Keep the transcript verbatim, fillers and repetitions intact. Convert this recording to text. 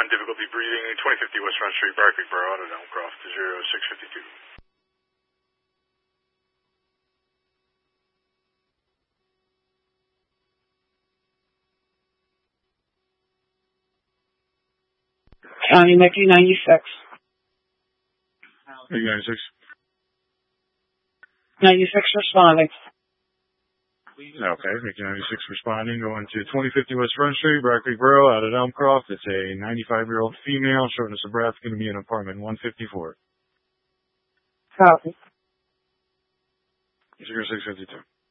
one, difficulty breathing, twenty fifty West Front Street, Barclay Borough, out of Elmcroft, zero six fifty-two. County Mickey ninety-six. Mickey ninety-six. ninety-six responding. Okay, Mickey ninety-six responding, going to twenty fifty West Front Street, Barclay Borough, out at Elmcroft. It's a ninety-five-year-old female, shortness of breath, going to be in apartment one fifty-four. Copy. zero six fifty-two.